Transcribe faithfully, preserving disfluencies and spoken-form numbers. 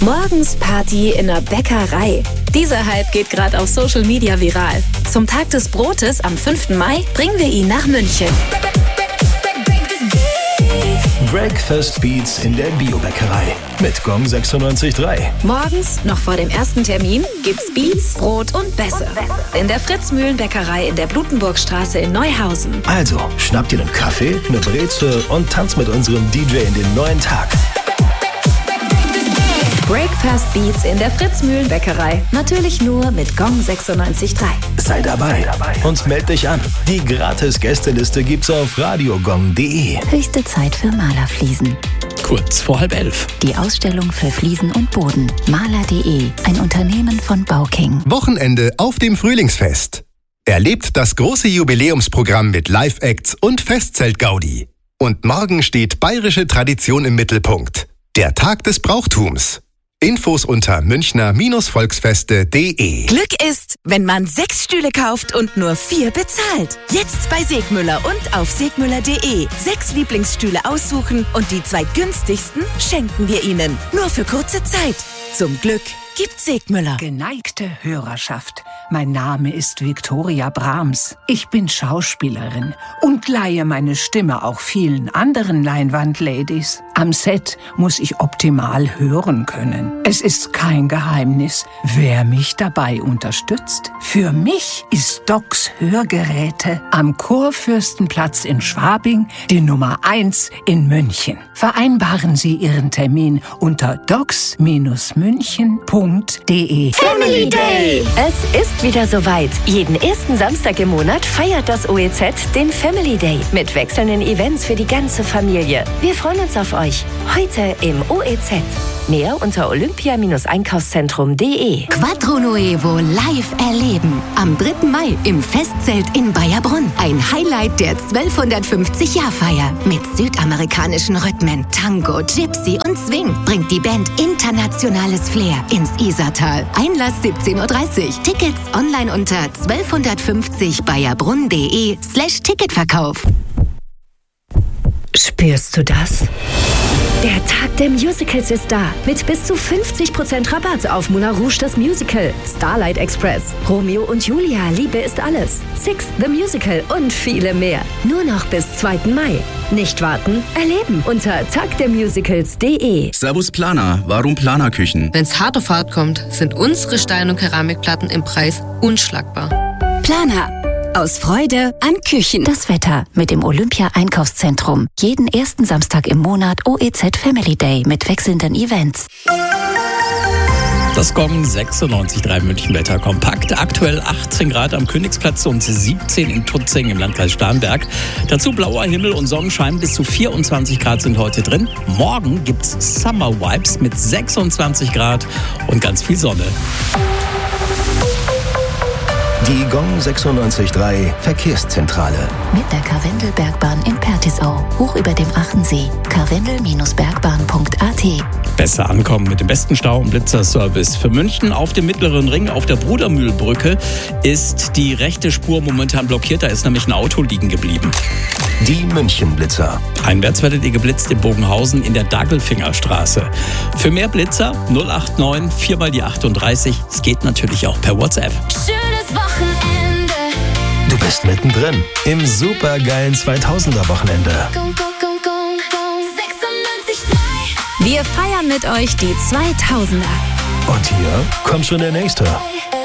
Morgens Party in der Bäckerei. Dieser Hype geht gerade auf Social Media viral. Zum Tag des Brotes am fünften Mai bringen wir ihn nach München. Breakfast Beats in der Biobäckerei mit Gong sechsundneunzig Komma drei. Morgens, noch vor dem ersten Termin, gibt's Beats, Brot und Bässe. In der Fritz-Mühlen-Bäckerei in der Blutenburgstraße in Neuhausen. Also, schnapp dir einen Kaffee, eine Brezel und tanz mit unserem D J in den neuen Tag. Breakfast Beats in der Fritz-Mühlen-Bäckerei. Natürlich nur mit Gong sechsundneunzig Komma drei. Sei dabei und meld dich an. Die gratis Gästeliste gibt's auf radiogong punkt de. Höchste Zeit für Malerfliesen. Kurz vor halb elf. Die Ausstellung für Fliesen und Boden. Maler punkt de, ein Unternehmen von Bauking. Wochenende auf dem Frühlingsfest. Erlebt das große Jubiläumsprogramm mit Live-Acts und Festzelt-Gaudi. Und morgen steht bayerische Tradition im Mittelpunkt. Der Tag des Brauchtums. Infos unter münchner Volksfeste punkt de. Glück ist, wenn man sechs Stühle kauft und nur vier bezahlt. Jetzt bei Segmüller und auf segmüller punkt de. Sechs Lieblingsstühle aussuchen und die zwei günstigsten schenken wir Ihnen. Nur für kurze Zeit. Zum Glück gibt Segmüller. Geneigte Hörerschaft, mein Name ist Viktoria Brahms. Ich bin Schauspielerin und leihe meine Stimme auch vielen anderen Leinwandladies. Am Set muss ich optimal hören können. Es ist kein Geheimnis, wer mich dabei unterstützt. Für mich ist Docs Hörgeräte am Kurfürstenplatz in Schwabing die Nummer eins in München. Vereinbaren Sie Ihren Termin unter docs München punkt de. Family Day! Es ist wieder soweit. Jeden ersten Samstag im Monat feiert das O E Z den Family Day mit wechselnden Events für die ganze Familie. Wir freuen uns auf euch. Heute im O E Z. Mehr unter olympia Einkaufszentrum punkt de. Quattro Nuevo live erleben. Am dritten Mai im Festzelt in Bayerbrunn. Ein Highlight der zwölfhundertfünfzig-Jahr-Feier. Mit südamerikanischen Rhythmen, Tango, Gypsy und Swing bringt die Band internationales Flair ins Isartal. Einlass siebzehn Uhr dreißig. Tickets online unter zwölfhundertfünfzig bayerbrunn punkt de slash Ticketverkauf. Spürst du das? Der Tag der Musicals ist da. Mit bis zu fünfzig Prozent Rabatt auf Moulin Rouge das Musical, Starlight Express, Romeo und Julia, Liebe ist alles, Six the Musical und viele mehr. Nur noch bis zweiten Mai. Nicht warten, erleben unter tag der musicals punkt de. Servus Planer, warum Planerküchen? Wenn's hart auf hart kommt, sind unsere Stein- und Keramikplatten im Preis unschlagbar. Planer. Aus Freude an Küchen. Das Wetter mit dem Olympia-Einkaufszentrum. Jeden ersten Samstag im Monat O E Z Family Day mit wechselnden Events. Das Gong sechsundneunzig Komma drei München-Wetter kompakt. Aktuell achtzehn Grad am Königsplatz und siebzehn in Tutzing im Landkreis Starnberg. Dazu blauer Himmel und Sonnenschein. Bis zu vierundzwanzig Grad sind heute drin. Morgen gibt's Summer Vibes mit sechsundzwanzig Grad und ganz viel Sonne. Die Gong sechsundneunzig Komma drei Verkehrszentrale. Mit der Karwendelbergbahn in Pertisau. Hoch über dem Achensee. karwendel Bergbahn punkt a t. Besser ankommen mit dem besten Stau- und Blitzerservice. Für München auf dem Mittleren Ring auf der Brudermühlbrücke ist die rechte Spur momentan blockiert. Da ist nämlich ein Auto liegen geblieben. Die München-Blitzer. Einwärts werdet ihr geblitzt in Bogenhausen in der Dagelfingerstraße. Für mehr Blitzer null acht neun vier mal die achtunddreißig. Es geht natürlich auch per WhatsApp. Schönes Wochenende. Du bist mittendrin im supergeilen zweitausender-Wochenende. Wir feiern mit euch die zweitausender. Und hier kommt schon der nächste.